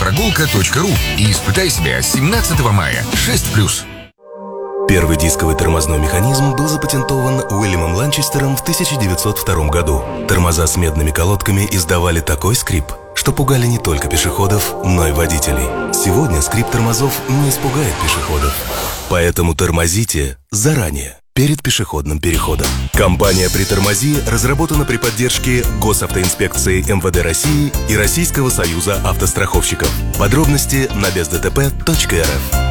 прогулка.ру и испытай себя 17 мая. 6+. Первый дисковый тормозной механизм был запатентован Уильямом Ланчестером в 1902 году. Тормоза с медными колодками издавали такой скрип, что пугали не только пешеходов, но и водителей. Сегодня скрип тормозов не испугает пешеходов. Поэтому тормозите заранее, перед пешеходным переходом. Компания «Притормози» разработана при поддержке Госавтоинспекции МВД России и Российского союза автостраховщиков. Подробности на бездтп.рф.